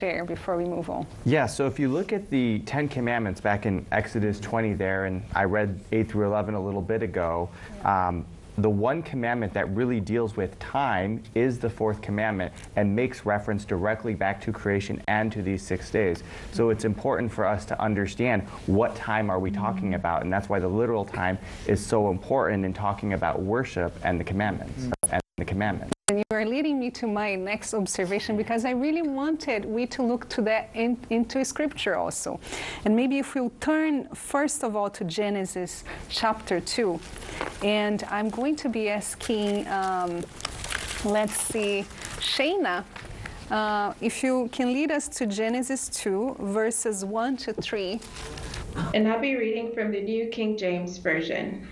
share before we move on? Yeah, so if you look at the 10 Commandments back in Exodus 20 there, and I read 8 through 11 a little bit ago, the one commandment that really deals with time is the fourth commandment and makes reference directly back to creation and to these 6 days. So it's important for us to understand what time are we talking about, and that's why the literal time is so important in talking about worship and the commandments. And you are leading me to my next observation, because I really wanted we to look to that into Scripture also. And maybe if we'll turn first of all to Genesis chapter 2. And I'm going to be asking, let's see, Shayna, if you can lead us to Genesis 2, verses 1 to 3. And I'll be reading from the New King James Version.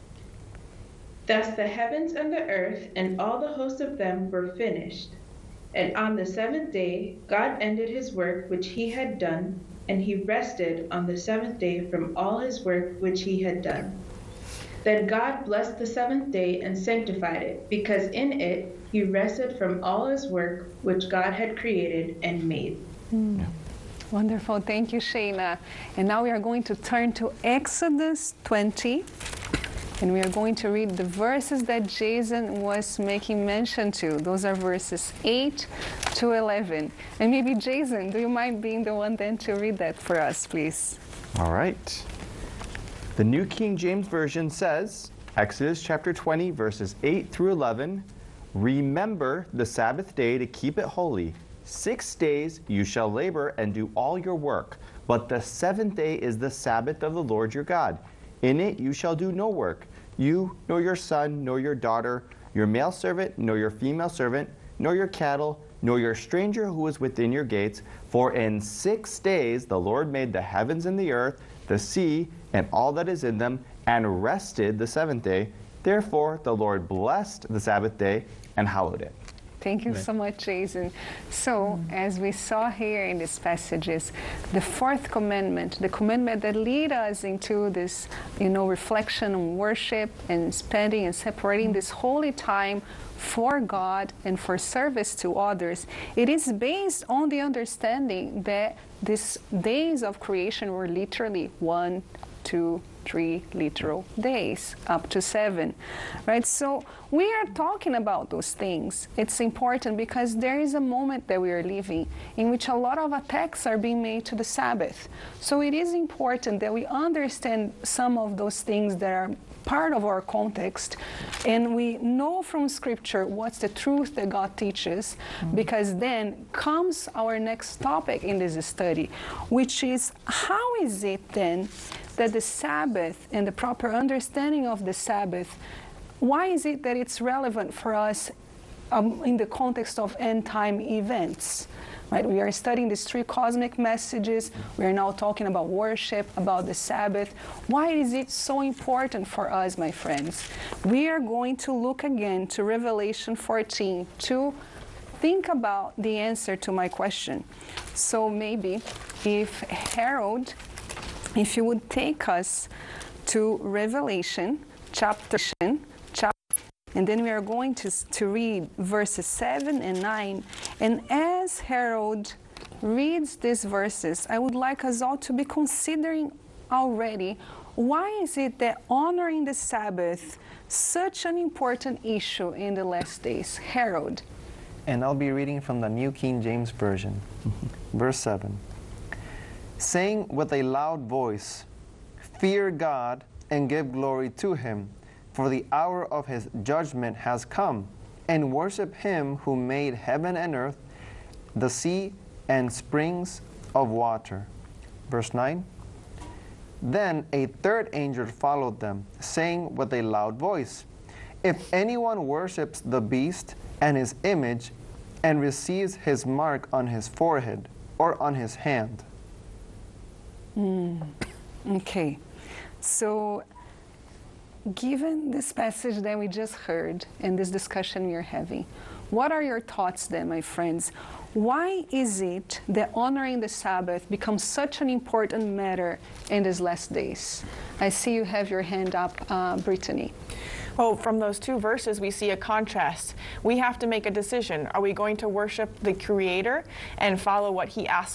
Thus the heavens and the earth and all the host of them were finished. And on the seventh day God ended his work which he had done, and he rested on the seventh day from all his work which he had done. Then God blessed the seventh day and sanctified it, because in it he rested from all his work which God had created and made. Yeah. Wonderful. Thank you, Shayna. And now we are going to turn to Exodus 20. And we are going to read the verses that Jason was making mention to. Those are verses 8 to 11. And maybe, Jason, do you mind being the one then to read that for us, please? All right. The New King James Version says, Exodus chapter 20, verses 8 through 11, "Remember the Sabbath day to keep it holy. 6 days you shall labor and do all your work, but the seventh day is the Sabbath of the Lord your God. In it you shall do no work, you, nor your son, nor your daughter, your male servant, nor your female servant, nor your cattle, nor your stranger who is within your gates. For in 6 days the Lord made the heavens and the earth, the sea, and all that is in them, and rested the seventh day. Therefore the Lord blessed the Sabbath day and hallowed it." Thank you so much, Jason. So, as we saw here in these passages, the fourth commandment, the commandment that lead us into this, reflection on worship and spending and separating this holy time for God and for service to others, it is based on the understanding that these days of creation were literally 1, 2, 3 literal days, up to 7, right? So we are talking about those things. It's important because there is a moment that we are living in which a lot of attacks are being made to the Sabbath. So it is important that we understand some of those things that are part of our context, and we know from Scripture what's the truth that God teaches, because then comes our next topic in this study, which is how is it then that the Sabbath and the proper understanding of the Sabbath, why is it that it's relevant for us in the context of end-time events? Right? We are studying these 3 cosmic messages. We are now talking about worship, about the Sabbath. Why is it so important for us, my friends? We are going to look again to Revelation 14 to think about the answer to my question. So maybe if Harold, if you would take us to Revelation chapter, and then we are going to read verses 7 and 9. And as Harold reads these verses, I would like us all to be considering already, why is it that honoring the Sabbath such an important issue in the last days? Harold. And I'll be reading from the New King James Version. Verse 7. "Saying with a loud voice, fear God and give glory to him, for the hour of his judgment has come, and worship him who made heaven and earth, the sea, and springs of water." Verse 9. "Then a third angel followed them, saying with a loud voice, if anyone worships the beast and his image, and receives his mark on his forehead or on his hand." Okay, so given this passage that we just heard and this discussion we are having, what are your thoughts then, my friends? Why is it that honoring the Sabbath becomes such an important matter in these last days? I see you have your hand up, Brittany. Well, from those two verses, we see a contrast. We have to make a decision. Are we going to worship the Creator and follow what He asks